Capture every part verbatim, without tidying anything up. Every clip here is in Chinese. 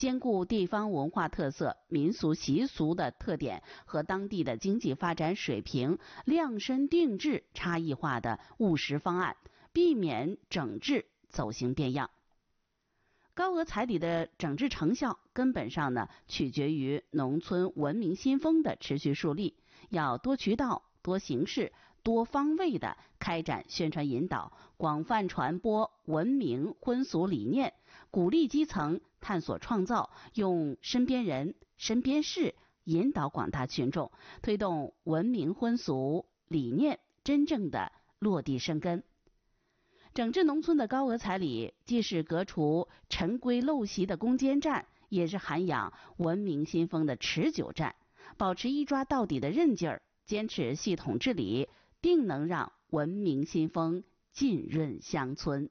兼顾地方文化特色、民俗习俗的特点和当地的经济发展水平，量身定制差异化的务实方案，避免整治走形变样。高额彩礼的整治成效，根本上呢取决于农村文明新风的持续树立，要多渠道、多形式、多方位的开展宣传引导，广泛传播文明婚俗理念，鼓励基层探索创造，用身边人、身边事引导广大群众，推动文明婚俗理念真正的落地生根。整治农村的高额彩礼，既是革除陈规陋习的攻坚战，也是涵养文明新风的持久战。保持一抓到底的韧劲儿，坚持系统治理，定能让文明新风浸润乡村。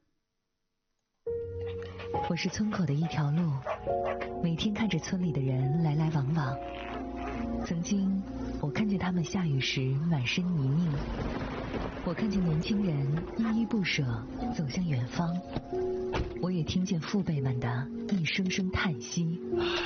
我是村口的一条路，每天看着村里的人来来往往。曾经，我看见他们下雨时满身泥泞，我看见年轻人依依不舍走向远方，我也听见父辈们的一声声叹息。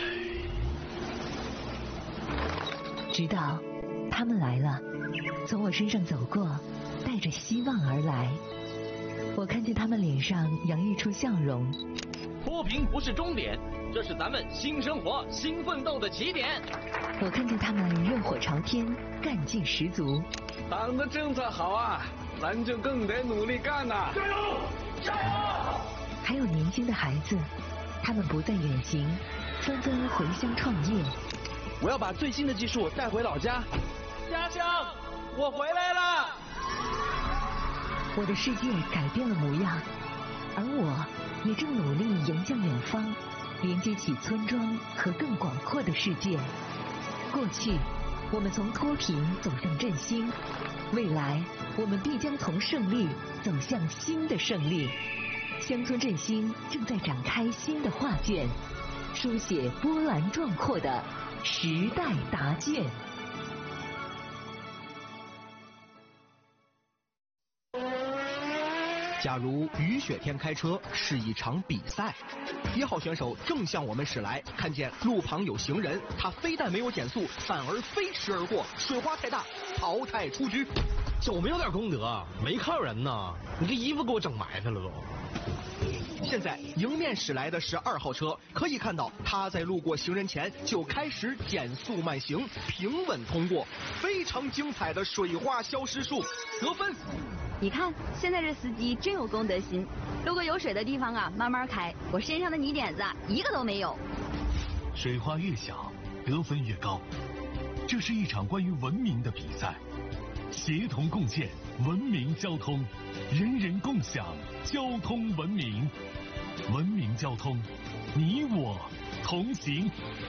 直到他们来了，从我身上走过，带着希望而来。我看见他们脸上洋溢出笑容。 脱贫不是终点，这是咱们新生活、新奋斗的起点。 我看见他们热火朝天，干劲十足。 党的政策好啊，咱就更得努力干呐！ 加油！加油！ 还有年轻的孩子，他们不再远行，纷纷回乡创业。 我要把最新的技术带回老家。家乡，我回来了！ 我的世界改变了模样，而我也正努力迎向远方，连接起村庄和更广阔的世界。过去，我们从脱贫走向振兴，未来我们必将从胜利走向新的胜利。乡村振兴正在展开新的画卷，书写波澜壮阔的时代答卷。 假如雨雪天开车是一场比赛，一号选手正向我们驶来，看见路旁有行人，他非但没有减速，反而飞驰而过，水花太大，淘汰出局。 就没有点功德，没看人呢，你这衣服给我整埋汰了都。 现在迎面驶来的是二号车，可以看到他在路过行人前就开始减速慢行，平稳通过，非常精彩的水花消失术，得分。 你看，现在这司机真有公德心，路过有水的地方啊，慢慢开。我身上的泥点子啊，一个都没有。 水花越小，得分越高。这是一场关于文明的比赛，协同共建文明交通，人人共享交通文明。文明交通，你我同行。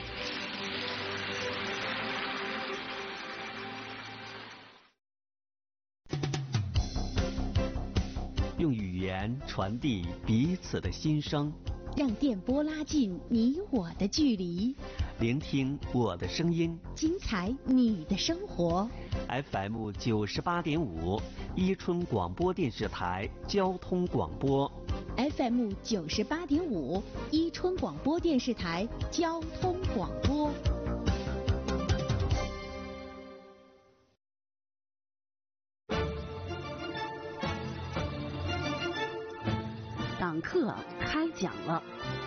用语言传递彼此的心声， 让电波拉近你我的距离， 聆听我的声音， 精彩你的生活。 F M 九十八点五，伊春广播电视台交通广播。 F M 九十八点五，伊春广播电视台交通广播。 党课开讲了。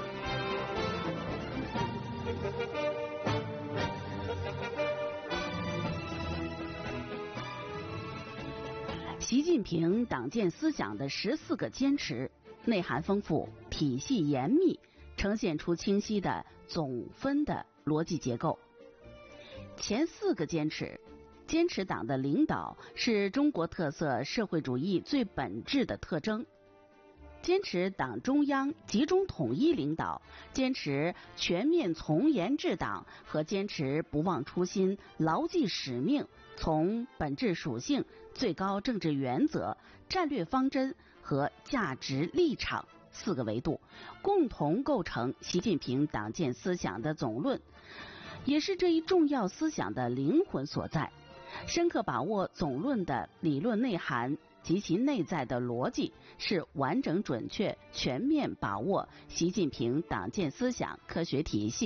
习近平党建思想的十四个坚持，内涵丰富，体系严密，呈现出清晰的总分的逻辑结构。前四个坚持，坚持党的领导是中国特色社会主义最本质的特征。坚持党中央集中统一领导，坚持全面从严治党和坚持不忘初心、牢记使命，从本质属性、最高政治原则、战略方针和价值立场四个维度，共同构成习近平党建思想的总论，也是这一重要思想的灵魂所在。深刻把握总论的理论内涵及其内在的逻辑，是完整准确全面把握习近平党建思想科学体系